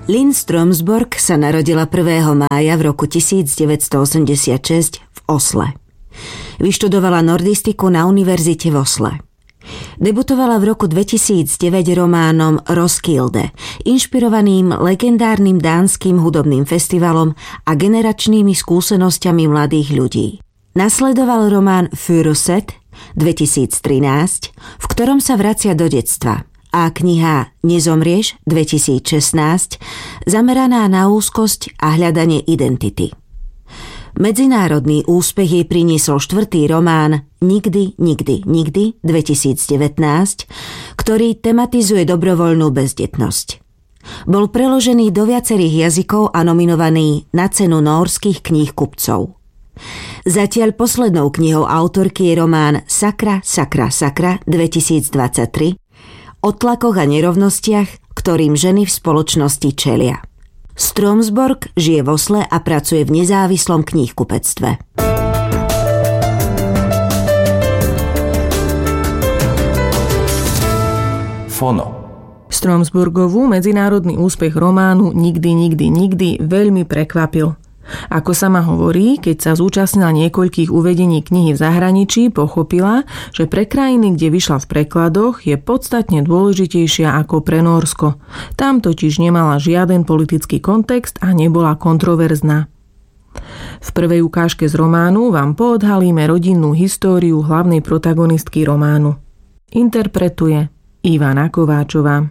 Lynn Stromsborg sa narodila 1. mája v roku 1986 v Osle. Vyštudovala nordistiku na univerzite v Osle. Debutovala v roku 2009 románom Roskilde, inšpirovaným legendárnym dánskym hudobným festivalom a generačnými skúsenosťami mladých ľudí. Nasledoval román Furuset 2013, v ktorom sa vracia do detstva, a kniha Nezomrieš 2016, zameraná na úzkosť a hľadanie identity. Medzinárodný úspech jej priniesol 4. román Nikdy, nikdy, nikdy 2019, ktorý tematizuje dobrovoľnú bezdetnosť. Bol preložený do viacerých jazykov a nominovaný na cenu nórskych kníhkupcov. Zatiaľ poslednou knihou autorky je román Sakra, sakra, sakra 2023 o tlakoch a nerovnostiach, ktorým ženy v spoločnosti čelia. Stromsborg žije v Osle a pracuje v nezávislom kníhkupectve. Fono. Stromsborgovú medzinárodný úspech románu Nikdy, nikdy, nikdy veľmi prekvapil. Ako sama hovorí, keď sa zúčastnila niekoľkých uvedení knihy v zahraničí, pochopila, že pre krajiny, kde vyšla v prekladoch, je podstatne dôležitejšia ako pre Nórsko. Tam totiž nemala žiaden politický kontext a nebola kontroverzná. V prvej ukážke z románu vám poodhalíme rodinnú históriu hlavnej protagonistky románu. Interpretuje Ivana Kováčová.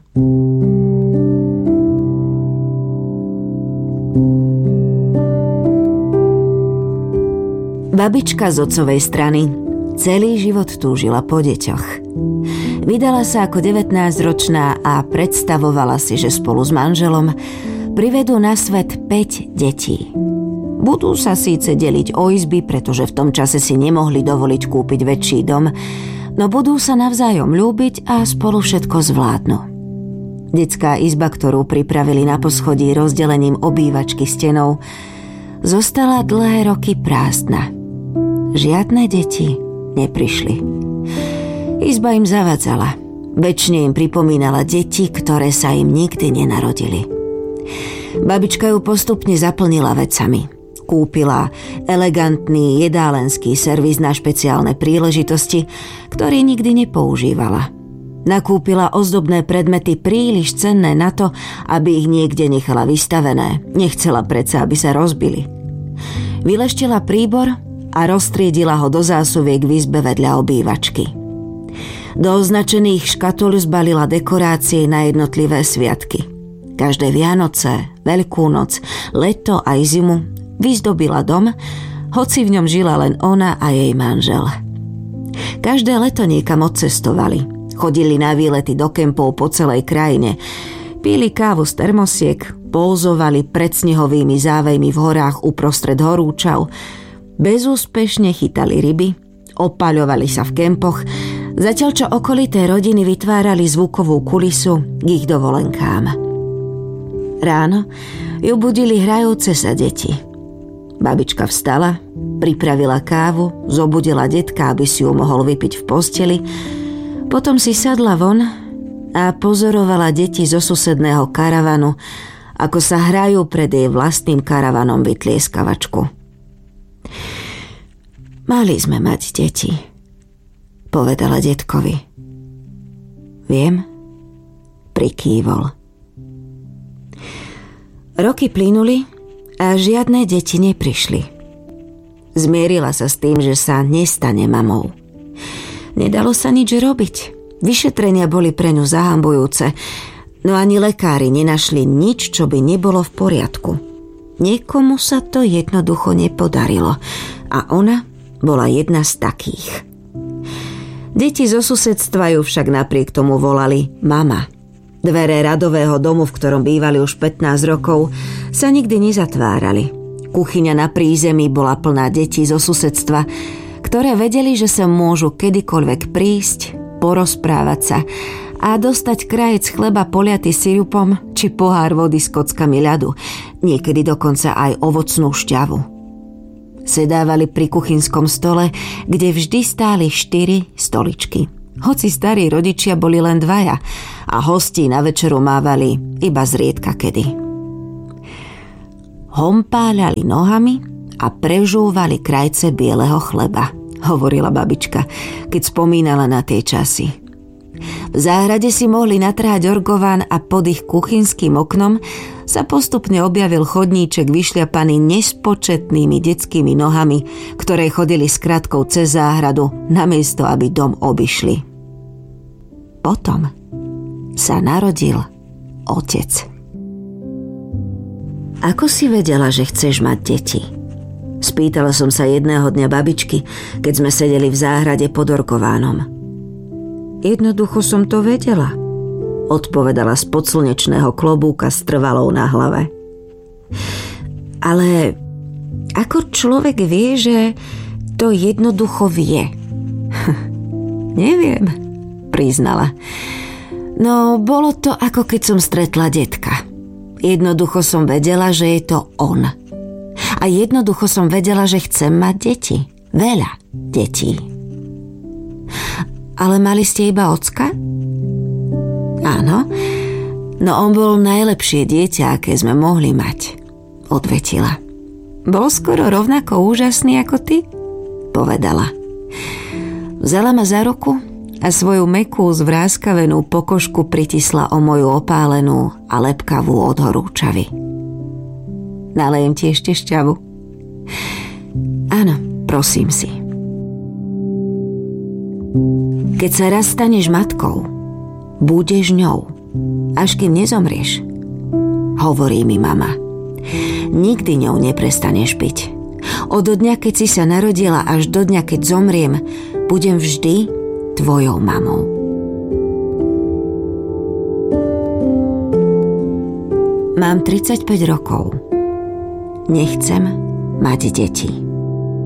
Babička z otcovej strany celý život túžila po deťoch. Vydala sa ako 19-ročná a predstavovala si, že spolu s manželom privedú na svet 5 detí. Budú sa síce deliť o izby, pretože v tom čase si nemohli dovoliť kúpiť väčší dom, no budú sa navzájom ľúbiť a spolu všetko zvládnu. Detská izba, ktorú pripravili na poschodí rozdelením obývačky stenou, zostala dlhé roky prázdna. Žiadne deti neprišli. Izba im zavadzala. Večne im pripomínala deti, ktoré sa im nikdy nenarodili. Babička ju postupne zaplnila vecami. Kúpila elegantný jedálenský servis na špeciálne príležitosti, ktorý nikdy nepoužívala. Nakúpila ozdobné predmety príliš cenné na to, aby ich niekde nechala vystavené. Nechcela predsa, aby sa rozbili. Vyleštila príbor a roztriedila ho do zásuviek v izbe vedľa obývačky. Do označených škatuľ zbalila dekorácie na jednotlivé sviatky. Každé Vianoce, Veľkú noc, leto aj zimu vyzdobila dom, hoci v ňom žila len ona a jej manžel. Každé leto niekam odcestovali. Chodili na výlety do kempov po celej krajine. Pili kávu z termosiek, pózovali pred snehovými závejmi v horách uprostred horúčav, bezúspešne chytali ryby, opaľovali sa v kempoch, zatiaľ čo okolité rodiny vytvárali zvukovú kulisu k ich dovolenkám. Ráno ju budili hrajúce sa deti. Babička vstala, pripravila kávu, zobudila detka, aby si ju mohol vypiť v posteli, potom si sadla von a pozorovala deti zo susedného karavanu, ako sa hrajú pred jej vlastným karavanom vytlieskavačku. Mali sme mať deti, povedala detkovi. Viem, prikývol. Roky plynuli a žiadne deti neprišli. Zmierila sa s tým, že sa nestane mamou. Nedalo sa nič robiť. Vyšetrenia boli pre ňu zahambujúce, no ani lekári nenašli nič, čo by nebolo v poriadku. Niekomu sa to jednoducho nepodarilo a ona bola jedna z takých. Deti zo susedstva ju však napriek tomu volali mama. Dvere radového domu, v ktorom bývali už 15 rokov, sa nikdy nezatvárali. Kuchyňa na prízemí bola plná detí zo susedstva, ktoré vedeli, že sa môžu kedykoľvek prísť, porozprávať sa a dostať krajec chleba poliaty sirupom či pohár vody s kockami ľadu, niekedy dokonca aj ovocnú šťavu. Sedávali pri kuchynskom stole, kde vždy stáli 4 stoličky. Hoci starí rodičia boli len 2 a hostí na večeru mávali iba zriedka kedy. hompáľali nohami a prežúvali krajce bieleho chleba, hovorila babička, keď spomínala na tie časy. V záhrade si mohli natrhať orgován a pod ich kuchynským oknom sa postupne objavil chodníček vyšľapaný nespočetnými detskými nohami, ktoré chodili skratkou cez záhradu, namiesto aby dom obišli. Potom sa narodil otec. Ako si vedela, že chceš mať deti? Spýtala som sa jedného dňa babičky, keď sme sedeli v záhrade pod orgovánom. Jednoducho som to vedela, odpovedala spod slnečného klobúka s trvalou na hlave. Ale ako človek vie, že to jednoducho vie? Neviem, priznala. No, bolo to ako keď som stretla detka. Jednoducho som vedela, že je to on. A jednoducho som vedela, že chcem mať deti. Veľa detí. Ale mali ste iba ocka? Áno, no on bol najlepšie dieťa, aké sme mohli mať, odvetila. Bol skoro rovnako úžasný ako ty, povedala. Vzala ma za ruku a svoju mäkkú zvráskavenú pokožku pritisla o moju opálenú a lepkavú od horúčavy. Nalejem ti ešte šťavu? Áno, prosím si. Keď sa raz staneš matkou, budeš ňou, až kým nezomrieš, hovorí mi mama. Nikdy ňou neprestaneš byť. Od dňa, keď si sa narodila, až do dňa, keď zomriem, budem vždy tvojou mamou. Mám 35 rokov. Nechcem mať deti.